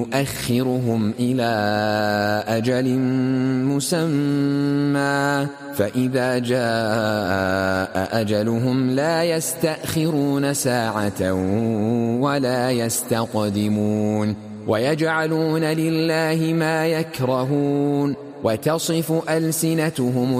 يؤخرهم إلى أجل مسمى فإذا جاء أجلهم لا يستأخرون ساعة ولا يستقدمون ويجعلون لله ما يكرهون وتصف ألسنتهم